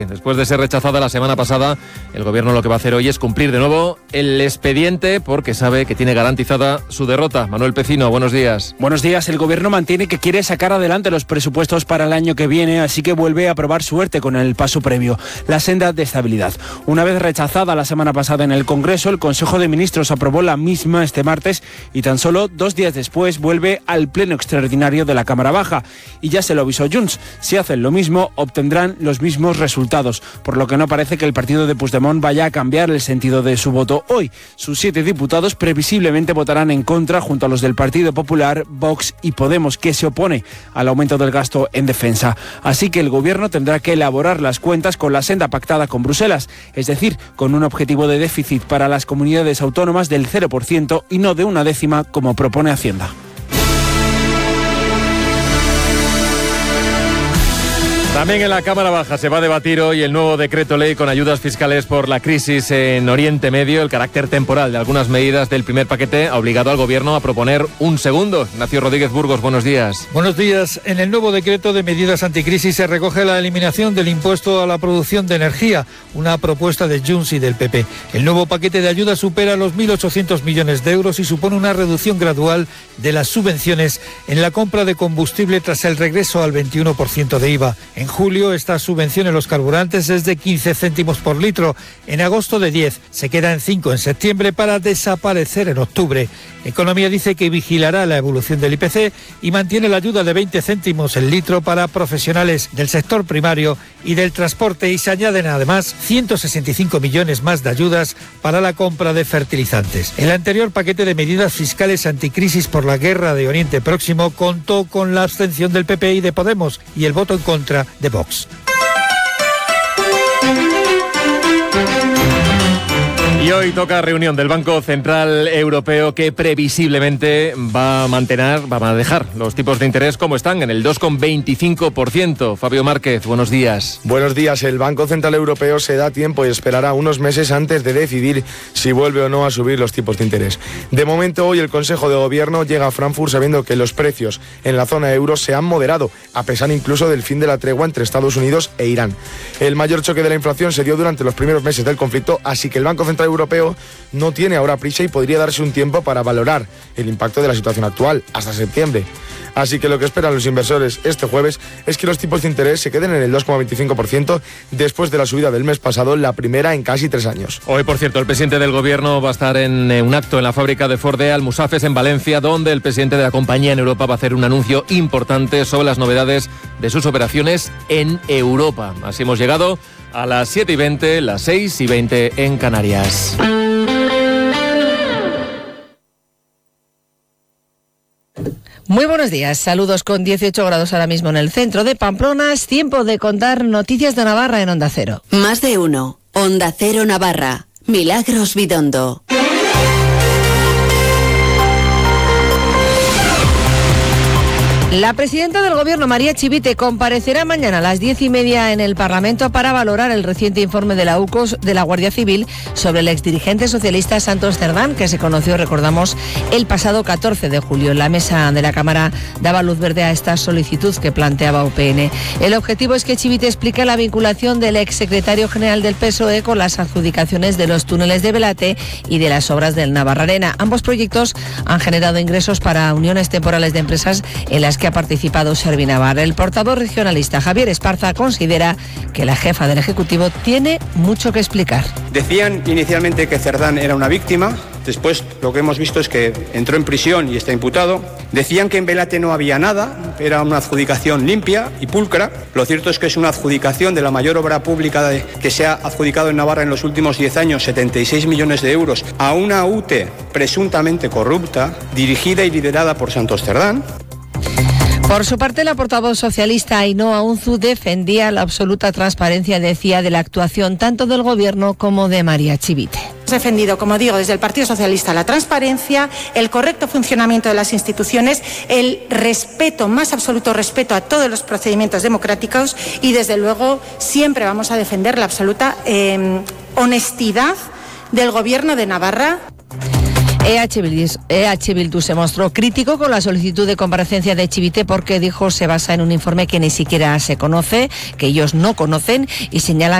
Después de ser rechazada la semana pasada, el gobierno lo que va a hacer hoy es cumplir de nuevo el expediente porque sabe que tiene garantizada su derrota. Manuel Pecino, buenos días. Buenos días. El gobierno mantiene que quiere sacar adelante los presupuestos para el año que viene, así que vuelve a probar suerte con el paso previo, la senda de estabilidad. Una vez rechazada la semana pasada en el Congreso, el Consejo de Ministros aprobó la misma este martes y tan solo 2 días después vuelve al Pleno Extraordinario de la Cámara Baja. Y ya se lo avisó Junts, si hacen lo mismo, obtendrán los mismos resultados, por lo que no parece que el partido de Puigdemont vaya a cambiar el sentido de su voto hoy. Sus 7 diputados previsiblemente votarán en contra junto a los del Partido Popular, Vox y Podemos, que se opone al aumento del gasto en defensa. Así que el gobierno tendrá que elaborar las cuentas con la senda pactada con Bruselas, es decir, con un objetivo de déficit para las comunidades autónomas del 0% y no de 1/10 como propone Hacienda. También en la Cámara Baja se va a debatir hoy el nuevo decreto ley con ayudas fiscales por la crisis en Oriente Medio. El carácter temporal de algunas medidas del primer paquete ha obligado al gobierno a proponer un segundo. Ignacio Rodríguez Burgos, buenos días. Buenos días. En el nuevo decreto de medidas anticrisis se recoge la eliminación del impuesto a la producción de energía, una propuesta de Junts y del PP. El nuevo paquete de ayudas supera los 1.800 millones de euros y supone una reducción gradual de las subvenciones en la compra de combustible tras el regreso al 21% de IVA. En julio, esta subvención en los carburantes es de 15 céntimos por litro. En agosto de 10, se queda en 5 en septiembre para desaparecer en octubre. Economía dice que vigilará la evolución del IPC y mantiene la ayuda de 20 céntimos el litro para profesionales del sector primario y del transporte y se añaden además 165 millones más de ayudas para la compra de fertilizantes. El anterior paquete de medidas fiscales anticrisis por la guerra de Oriente Próximo contó con la abstención del PP y de Podemos y el voto en contra de Vox. Y hoy toca reunión del Banco Central Europeo que previsiblemente va a dejar los tipos de interés como están, en el 2,25%. Fabio Márquez, buenos días. Buenos días. El Banco Central Europeo se da tiempo y esperará unos meses antes de decidir si vuelve o no a subir los tipos de interés. De momento, hoy el Consejo de Gobierno llega a Frankfurt sabiendo que los precios en la zona euro se han moderado, a pesar incluso del fin de la tregua entre Estados Unidos e Irán. El mayor choque de la inflación se dio durante los primeros meses del conflicto, así que el Banco Central Europeo no tiene ahora prisa y podría darse un tiempo para valorar el impacto de la situación actual, hasta septiembre. Así que lo que esperan los inversores este jueves es que los tipos de interés se queden en el 2,25% después de la subida del mes pasado, la primera en casi 3 años. Hoy, por cierto, el presidente del gobierno va a estar en un acto en la fábrica de Ford de Almusafes en Valencia, donde el presidente de la compañía en Europa va a hacer un anuncio importante sobre las novedades de sus operaciones en Europa. Así hemos llegado a las 7:20, las 6:20 en Canarias. Muy buenos días, saludos con 18 grados ahora mismo en el centro de Pamplona. Es tiempo de contar noticias de Navarra en Onda Cero. Más de uno. Onda Cero Navarra. Milagros Bidondo. La presidenta del Gobierno, María Chivite, comparecerá mañana a las 10:30 en el Parlamento para valorar el reciente informe de la UCOS de la Guardia Civil sobre el exdirigente socialista Santos Cerdán, que se conoció, recordamos, el pasado 14 de julio. La mesa de la Cámara daba luz verde a esta solicitud que planteaba UPN. El objetivo es que Chivite explique la vinculación del exsecretario general del PSOE con las adjudicaciones de los túneles de Belate y de las obras del Navarrarena. Ambos proyectos han generado ingresos para uniones temporales de empresas en las que ha participado Servinavar. El portavoz regionalista Javier Esparza considera que la jefa del Ejecutivo tiene mucho que explicar. Decían inicialmente que Cerdán era una víctima, después lo que hemos visto es que entró en prisión y está imputado. Decían que en Belate no había nada, era una adjudicación limpia y pulcra. Lo cierto es que es una adjudicación de la mayor obra pública que se ha adjudicado en Navarra en los últimos 10 años, 76 millones de euros, a una UTE presuntamente corrupta, dirigida y liderada por Santos Cerdán. Por su parte, la portavoz socialista Ainhoa Unzu defendía la absoluta transparencia, decía, de la actuación tanto del Gobierno como de María Chivite. Hemos defendido, como digo, desde el Partido Socialista la transparencia, el correcto funcionamiento de las instituciones, el respeto, más absoluto respeto a todos los procedimientos democráticos y, desde luego, siempre vamos a defender la absoluta honestidad del Gobierno de Navarra. EH Bildu se mostró crítico con la solicitud de comparecencia de Chivite porque dijo se basa en un informe que ni siquiera se conoce, que ellos no conocen, y señalan